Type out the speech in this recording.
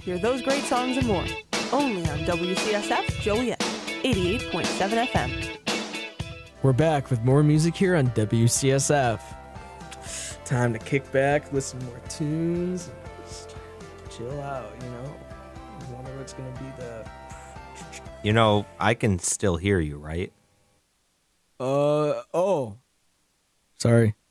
Hear those great songs and more. Only on WCSF Joliet, 88.7 FM. We're back with more music here on WCSF. Time to kick back, listen to more tunes, and just chill out, you know? I wonder what's going to be the... You know, I can still hear you, right? Oh. Sorry.